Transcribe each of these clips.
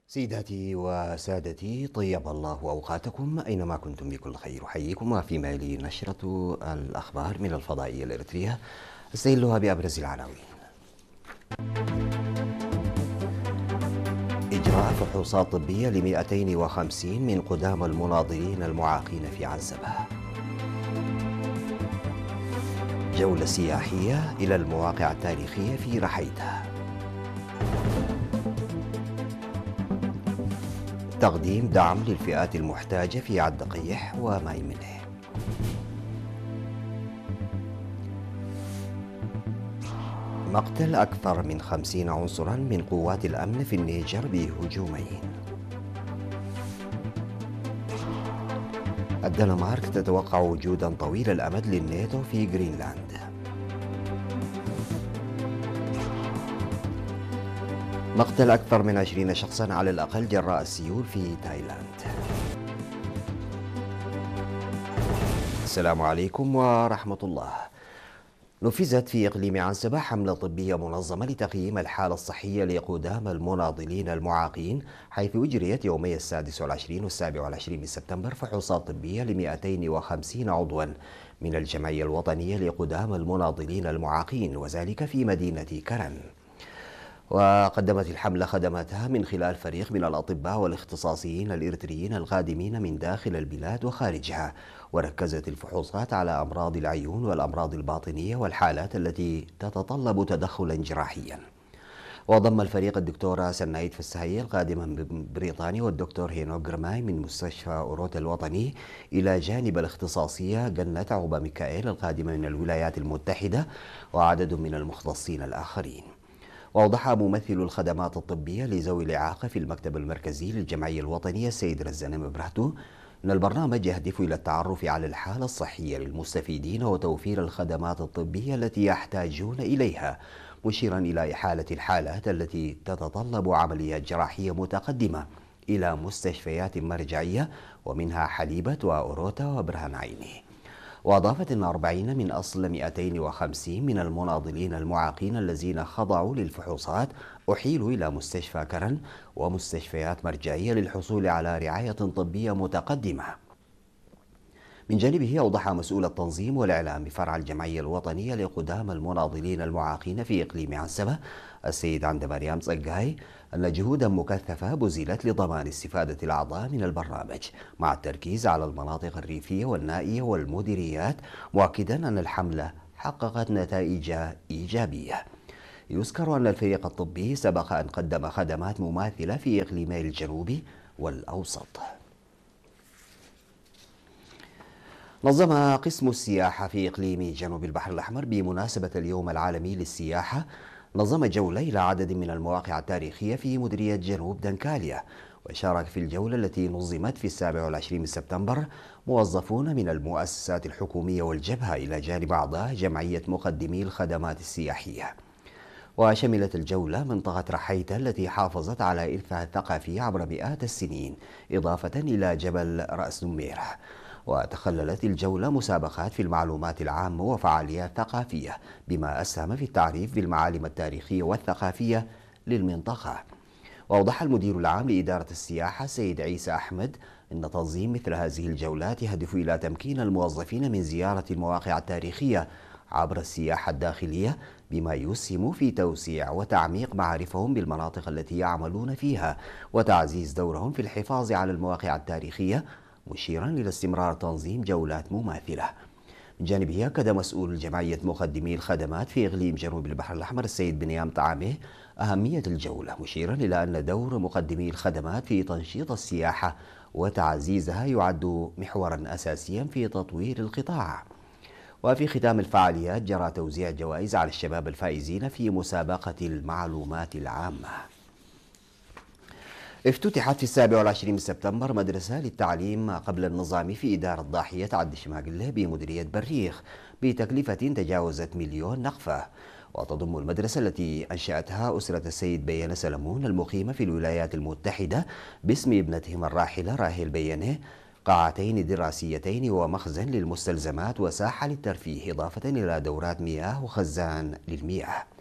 سيداتي وسادتي، طيب الله أوقاتكم أينما كنتم بكل خير. أحييكم وفي مالي نشرة الأخبار من الفضائية الإريترية أستهلها بأبرز العناوين. إجراء فحوصات طبية ل 250 من قدامى المناضلين المعاقين في عنزبة. جولة سياحية إلى المواقع التاريخية في رحيتة. تقديم دعم للفئات المحتاجة في عدقيح وميمنة. مقتل أكثر من 50 عنصرا من قوات الأمن في النيجر بهجومين. الدنمارك تتوقع وجودا طويل الأمد للناتو في غرينلاند. مقتل أكثر من 20 شخصا على الأقل جراء السيول في تايلاند. السلام عليكم ورحمة الله. نفذت في إقليم عنزبة حملة طبية منظمة لتقييم الحالة الصحية لقدامى المناضلين المعاقين، حيث أجريت يومي 26 و 27 من سبتمبر فحوصات طبية ل 250 عضوا من الجمعية الوطنية لقدامى المناضلين المعاقين، وذلك في مدينة كرن. وقدمت الحملة خدماتها من خلال فريق من الأطباء والاختصاصيين الإريتريين القادمين من داخل البلاد وخارجها، وركزت الفحوصات على أمراض العيون والأمراض الباطنية والحالات التي تتطلب تدخلا جراحيا. وضم الفريق الدكتورة سنايد فسهية القادمة من بريطانيا والدكتور هينوك جرماي من مستشفى أوروتا الوطني، إلى جانب الاختصاصية جنة عوبا ميكائيل القادمة من الولايات المتحدة، وعدد من المختصين الآخرين. وأوضح ممثل الخدمات الطبية لذوي الإعاقة في المكتب المركزي للجمعية الوطنية السيد رزان مبرهتو أن البرنامج يهدف إلى التعرف على الحالة الصحية للمستفيدين وتوفير الخدمات الطبية التي يحتاجون إليها، مشيرا إلى إحالة الحالات التي تتطلب عمليات جراحية متقدمة إلى مستشفيات مرجعية، ومنها حليبة وأوروتا وبرهان عيني. وأضافت أن 40 من أصل 250 من المناضلين المعاقين الذين خضعوا للفحوصات أحيلوا إلى مستشفى كرن ومستشفيات مرجعية للحصول على رعاية طبية متقدمة. من جانبه أوضح مسؤول التنظيم والإعلام بفرع الجمعية الوطنية لقدامى المناضلين المعاقين في إقليم عنزبة السيد مريم صقاي أن جهودا مكثفة بذلت لضمان استفادة الأعضاء من البرنامج، مع التركيز على المناطق الريفية والنائية والمديريات، مؤكدا أن الحملة حققت نتائج إيجابية. يذكر أن الفريق الطبي سبق أن قدم خدمات مماثلة في إقليمي الجنوب والأوسط. نظم قسم السياحة في إقليم جنوب البحر الأحمر بمناسبة اليوم العالمي للسياحة جولة إلى عدد من المواقع التاريخية في مديرية جنوب دنكاليا. وشارك في الجولة التي نظمت في 27 من سبتمبر موظفون من المؤسسات الحكومية والجبهة، إلى جانب أعضاء جمعية مقدمي الخدمات السياحية. وشملت الجولة منطقة رحيتة التي حافظت على إرثها الثقافي عبر مئات السنين، إضافة إلى جبل رأس نميرة. وتخللت الجولة مسابقات في المعلومات العامة وفعاليات ثقافية، بما أسهم في التعريف بالمعالم التاريخية والثقافية للمنطقة. وأوضح المدير العام لإدارة السياحة سيد عيسى أحمد أن تنظيم مثل هذه الجولات يهدف إلى تمكين الموظفين من زيارة المواقع التاريخية عبر السياحة الداخلية، بما يسهم في توسيع وتعميق معارفهم بالمناطق التي يعملون فيها، وتعزيز دورهم في الحفاظ على المواقع التاريخية، مشيرا إلى استمرار تنظيم جولات مماثلة. من جانبه أكد مسؤول جمعية مقدمي الخدمات في إقليم جنوب البحر الأحمر السيد بنيام طعامه أهمية الجولة، مشيرا إلى أن دور مقدمي الخدمات في تنشيط السياحة وتعزيزها يعد محورا أساسيا في تطوير القطاع. وفي ختام الفعاليات جرى توزيع جوائز على الشباب الفائزين في مسابقة المعلومات العامة. افتتحت في 27 من سبتمبر مدرسة للتعليم قبل النظام في إدارة ضاحية عد شماقلة بمديرية بريخ بتكلفة تجاوزت 1,000,000 نقفة. وتضم المدرسة التي أنشأتها أسرة السيد بيانة سلمون المقيمة في الولايات المتحدة باسم ابنتهم الراحلة راهيل بيانة قاعتين دراسيتين ومخزن للمستلزمات وساحة للترفيه، إضافة إلى دورات مياه وخزان للمياه.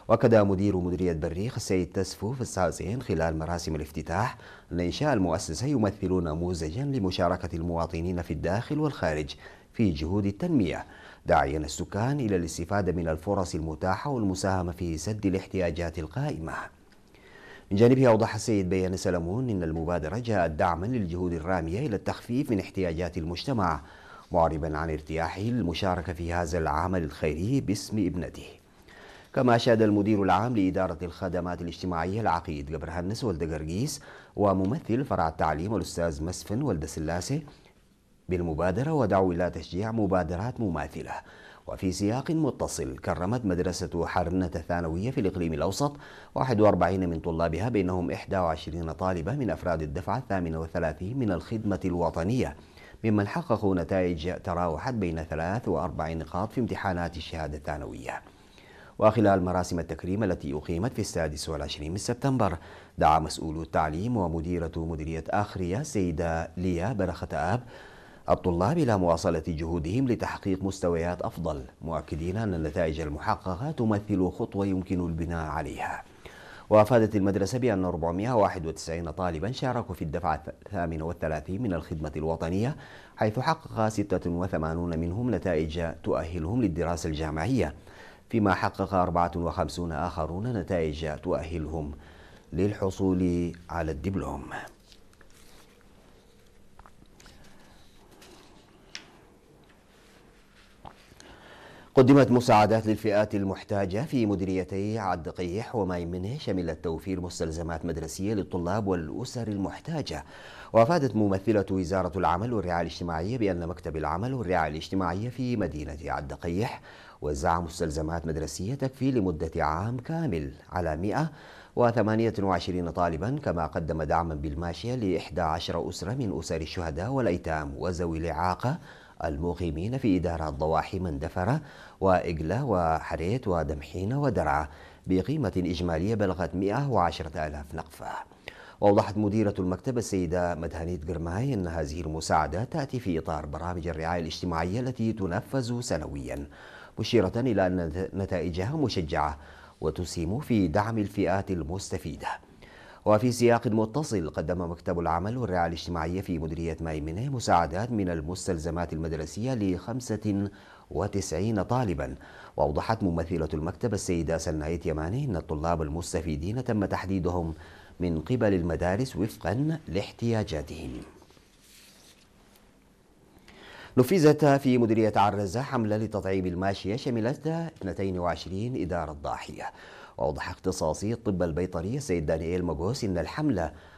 وأكد مدير مديرية بريخ السيد تسفو في السازين خلال مراسم الافتتاح أن إنشاء المؤسسة يمثل نموذجا لمشاركة المواطنين في الداخل والخارج في جهود التنمية، داعيا السكان إلى الاستفادة من الفرص المتاحة والمساهمة في سد الاحتياجات القائمة. من جانبه أوضح السيد بيان سلمون أن المبادرة جاءت دعما للجهود الرامية إلى التخفيف من احتياجات المجتمع، معربا عن ارتياحه للمشاركة في هذا العمل الخيري باسم ابنته. كما أشاد المدير العام لإدارة الخدمات الاجتماعية العقيد قبر هنس ولد قرقيس وممثل فرع التعليم الأستاذ مسفن ولد سلاسة بالمبادرة، ودعوا إلى تشجيع مبادرات مماثلة. وفي سياق متصل كرمت مدرسة حرنة الثانوية في الإقليم الأوسط 41 من طلابها بينهم 21 طالبة من أفراد الدفعة 38 من الخدمة الوطنية، ممن حققوا نتائج تراوحت بين 3 و4 نقاط في امتحانات الشهادة الثانوية. وخلال مراسم التكريم التي أقيمت في 26 من سبتمبر، دعا مسؤولو التعليم ومديرة مديرية آخرية سيدة ليا برخة آب الطلاب إلى مواصلة جهودهم لتحقيق مستويات أفضل، مؤكدين أن النتائج المحققة تمثل خطوة يمكن البناء عليها. وأفادت المدرسة بأن 491 طالبا شاركوا في الدفعة 38 من الخدمة الوطنية، حيث حقق 86 منهم نتائج تؤهلهم للدراسة الجامعية، فيما حقق 54 آخرون نتائج تؤهلهم للحصول على الدبلوم. قدمت مساعدات للفئات المحتاجة في مديريتي عد قيح ومايمنه، شملت توفير مستلزمات مدرسية للطلاب والأسر المحتاجة. وأفادت ممثلة وزارة العمل والرعاية الاجتماعية بأن مكتب العمل والرعاية الاجتماعية في مدينة عد قيح وزع مستلزمات مدرسية تكفي لمدة عام كامل على 128 طالبا، كما قدم دعما بالماشية ل11 أسرة من أسر الشهداء والأيتام وذوي الإعاقة المقيمين في إدارات ضواحي مندفرة وإقلة وحريت ودمحينة ودرعا بقيمة إجمالية بلغت 110 آلاف نقفة. وأوضحت مديرة المكتب السيدة مدهنيت قرماي أن هذه المساعدات تأتي في إطار برامج الرعاية الاجتماعية التي تنفذ سنويا، مشيرة إلى أن نتائجها مشجعة وتسهم في دعم الفئات المستفيدة. وفي سياق متصل قدم مكتب العمل والرعاية الاجتماعية في مديرية مايمنة مساعدات من المستلزمات المدرسية ل95 طالبا. وأوضحت ممثلة المكتب السيدة سنايت يماني أن الطلاب المستفيدين تم تحديدهم من قبل المدارس وفقا لاحتياجاتهم. نفذت في مديرية عرزة حملة لتطعيم الماشية شملت 22 إدارة ضاحية. وأوضح اختصاصي الطب البيطري السيد دانييل مقوس أن الحملة